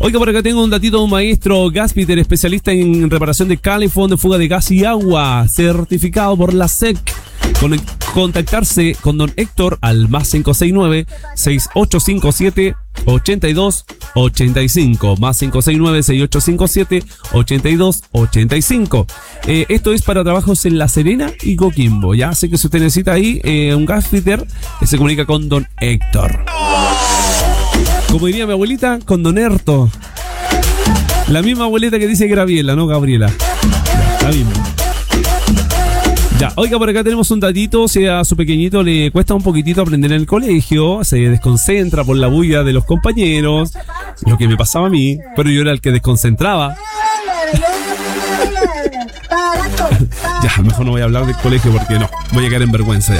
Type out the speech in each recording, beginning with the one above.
Oiga, por acá tengo un datito de un maestro Gaspiter, especialista en reparación de calefón, de fuga de gas y agua, certificado por la SEC. Contactarse con don Héctor al más 569-6857-8285, más 569-6857-8285. Esto es para trabajos en La Serena y Coquimbo. Ya sé que si usted necesita ahí un gasfitter, se comunica con don Héctor. Como diría mi abuelita, con don Herto. La misma abuelita que dice Graviela, no Gabriela. Ya, la misma. Ya, oiga, por acá tenemos un datito. Si a su pequeñito le cuesta un poquitito aprender en el colegio, se desconcentra por la bulla de los compañeros, lo que me pasaba a mí, pero yo era el que desconcentraba. Ya, mejor no voy a hablar del colegio porque no, voy a caer en vergüenza ya.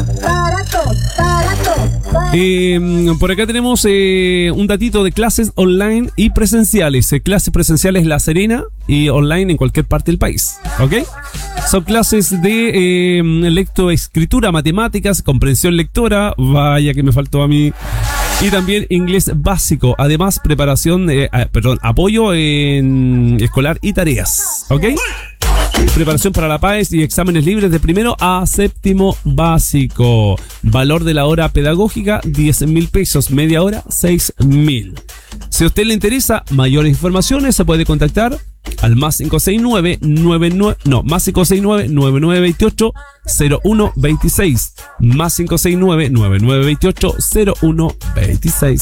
Por acá tenemos un datito de clases online y presenciales. Clases presenciales La Serena y online en cualquier parte del país. ¿Ok? Son clases de lectoescritura, matemáticas, comprensión lectora. Vaya que me faltó a mí. Y también inglés básico. Además, apoyo en escolar y tareas. ¿Ok? Preparación para la PAES y exámenes libres de primero a séptimo básico. Valor de la hora pedagógica, 10.000 pesos. Media hora, 6.000. Si a usted le interesa mayores informaciones, se puede contactar al más 569-9928-0126. Más 569-9928-0126.